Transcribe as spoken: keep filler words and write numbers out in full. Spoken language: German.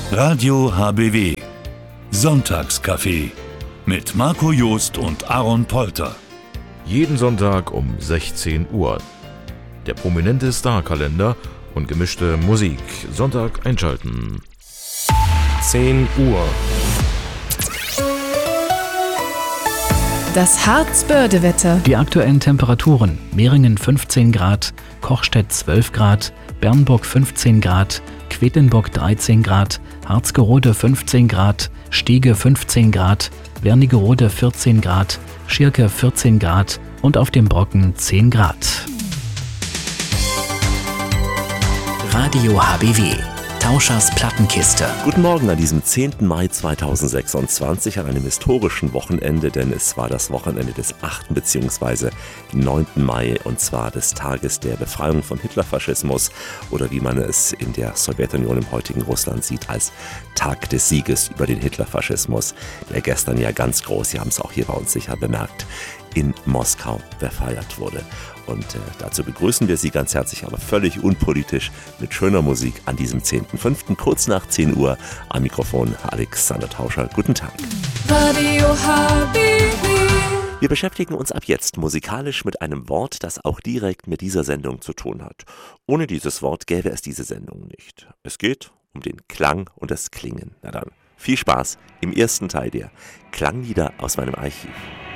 Radio H B W. Sonntagscafé mit Marco Joost und Aaron Polter. Jeden Sonntag um sechzehn Uhr. Der prominente Star-Kalender und gemischte Musik. Sonntag einschalten. zehn Uhr. Das Harzbörde-Wetter. Die aktuellen Temperaturen: Meringen fünfzehn Grad, Kochstedt zwölf Grad, Bernburg fünfzehn Grad, Quedlinburg dreizehn Grad, Harzgerode fünfzehn Grad, Stiege fünfzehn Grad, Wernigerode vierzehn Grad, Schirke vierzehn Grad und auf dem Brocken zehn Grad. Radio H B W. Tauschers Plattenkiste. Guten Morgen an diesem zehnten Mai zweitausendsechsundzwanzig, an einem historischen Wochenende, denn es war das Wochenende des achten bzw. neunten Mai, und zwar des Tages der Befreiung vom Hitlerfaschismus, oder wie man es in der Sowjetunion im heutigen Russland sieht, als Tag des Sieges über den Hitlerfaschismus, der gestern ja ganz groß, Sie haben es auch hier bei uns sicher bemerkt, in Moskau gefeiert wurde. Und äh, dazu begrüßen wir Sie ganz herzlich, aber völlig unpolitisch, mit schöner Musik an diesem zehnten fünften kurz nach zehn Uhr. Am Mikrofon Alexander Tauscher. Guten Tag. Radio H B W. Wir beschäftigen uns ab jetzt musikalisch mit einem Wort, das auch direkt mit dieser Sendung zu tun hat. Ohne dieses Wort gäbe es diese Sendung nicht. Es geht um den Klang und das Klingen. Na dann, viel Spaß im ersten Teil der Klanglieder aus meinem Archiv.